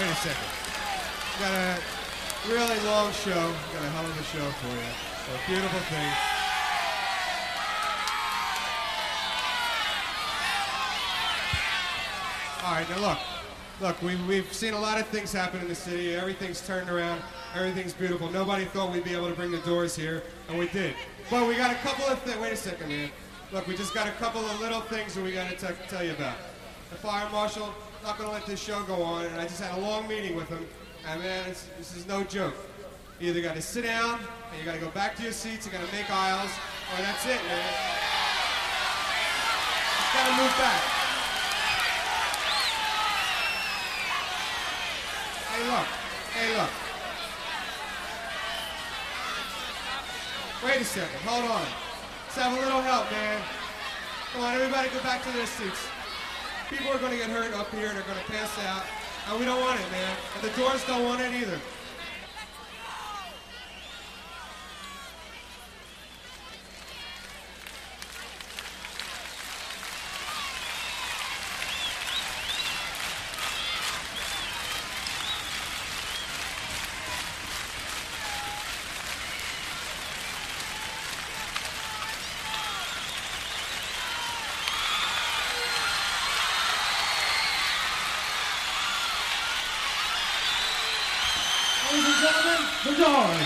Wait a second. Got a really long show. Got a hell of a show for you. So beautiful things. All right, now look, we've seen a lot of things happen in the city. Everything's turned around. Everything's beautiful. Nobody thought we'd be able to bring the Doors here, and we did. But we got a couple of things. Wait a second, man. Look, we just got a couple of little things that we got to tell you about. The fire marshal not going to let this show go on, and I just had a long meeting with him, and man, this is no joke. You either got to sit down, and you got to go back to your seats, you got to make aisles, or that's it, man. Just got to move back. Hey, look. Wait a second, hold on. Let's have a little help, man. Come on, everybody go back to their seats. People are going to get hurt up here and they're going to pass out. And we don't want it, man. And the Doors don't want it either. Ladies and gentlemen, the Doors.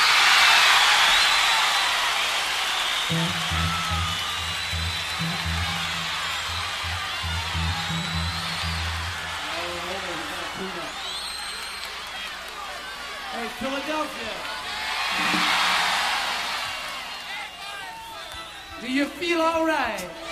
Hey, Philadelphia. Do you feel all right?